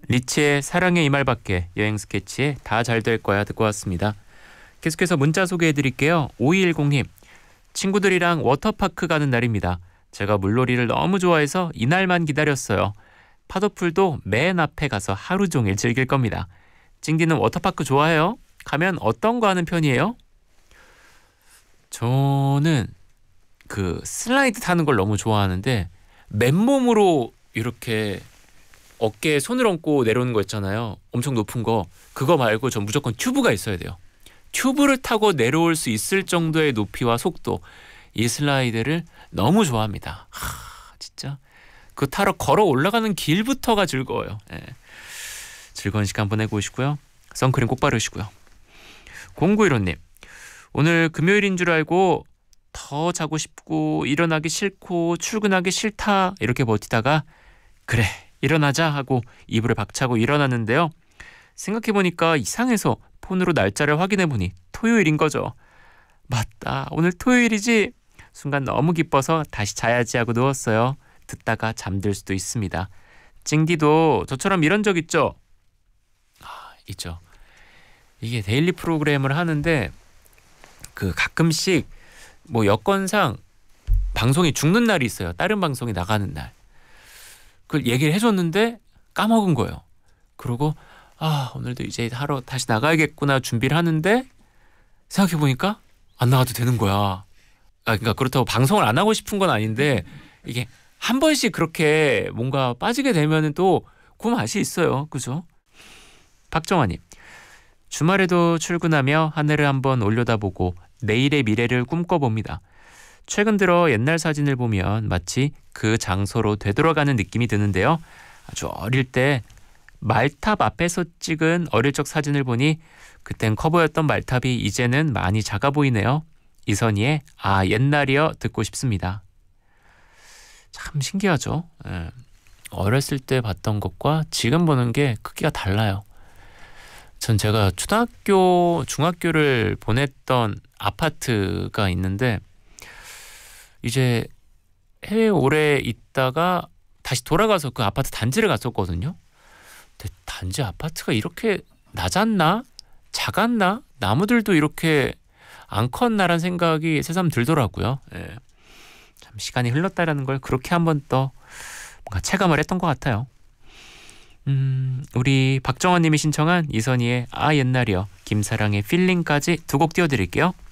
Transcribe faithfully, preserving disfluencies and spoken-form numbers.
리치의 사랑의 이말밖에, 여행 스케치의 다 잘 될 거야 듣고 왔습니다. 계속해서 문자 소개해드릴게요. 오이일공님, 친구들이랑 워터파크 가는 날입니다. 제가 물놀이를 너무 좋아해서 이날만 기다렸어요. 파도풀도 맨 앞에 가서 하루 종일 즐길 겁니다. 찡디는 워터파크 좋아해요? 가면 어떤 거 하는 편이에요? 저는 그 슬라이드 타는 걸 너무 좋아하는데 맨몸으로 이렇게 어깨에 손을 얹고 내려오는 거 있잖아요. 엄청 높은 거. 그거 말고 전 무조건 튜브가 있어야 돼요. 튜브를 타고 내려올 수 있을 정도의 높이와 속도. 이 슬라이드를 너무 좋아합니다. 하, 진짜 그 타러 걸어 올라가는 길부터가 즐거워요. 예. 즐거운 시간 보내고 오시고요. 선크림 꼭 바르시고요. 공구일호님, 오늘 금요일인 줄 알고 더 자고 싶고 일어나기 싫고 출근하기 싫다 이렇게 버티다가 그래 일어나자 하고 이불에 박차고 일어났는데요. 생각해보니까 이상해서 폰으로 날짜를 확인해보니 토요일인 거죠. 맞다, 오늘 토요일이지. 순간 너무 기뻐서 다시 자야지 하고 누웠어요. 듣다가 잠들 수도 있습니다. 찡디도 저처럼 이런 적 있죠? 아, 있죠. 이게 데일리 프로그램을 하는데 그 가끔씩 뭐 여건상 방송이 죽는 날이 있어요. 다른 방송이 나가는 날. 그걸 얘기를 해줬는데 까먹은 거예요. 그러고 아, 오늘도 이제 하러 다시 나가야겠구나 준비를 하는데 생각해보니까 안 나가도 되는 거야. 아, 그러니까 그렇다고 방송을 안 하고 싶은 건 아닌데 이게 한 번씩 그렇게 뭔가 빠지게 되면은 또 그 맛이 있어요. 그죠? 박정환님, 주말에도 출근하며 하늘을 한번 올려다보고 내일의 미래를 꿈꿔봅니다. 최근 들어 옛날 사진을 보면 마치 그 장소로 되돌아가는 느낌이 드는데요. 아주 어릴 때 말탑 앞에서 찍은 어릴 적 사진을 보니 그땐 커 보였던 말탑이 이제는 많이 작아 보이네요. 이선희의 아 옛날이여 듣고 싶습니다. 참 신기하죠. 예. 어렸을 때 봤던 것과 지금 보는 게 크기가 달라요. 전 제가 초등학교, 중학교를 보냈던 아파트가 있는데 이제 해외에 오래 있다가 다시 돌아가서 그 아파트 단지를 갔었거든요. 근데 단지 아파트가 이렇게 낮았나? 작았나? 나무들도 이렇게 안 컸나라는 생각이 새삼 들더라고요. 예. 참 시간이 흘렀다라는 걸 그렇게 한번 또 뭔가 체감을 했던 것 같아요. 음, 우리 박정환 님이 신청한 이선희의 아 옛날이여, 김사랑의 필링까지 두 곡 띄워드릴게요.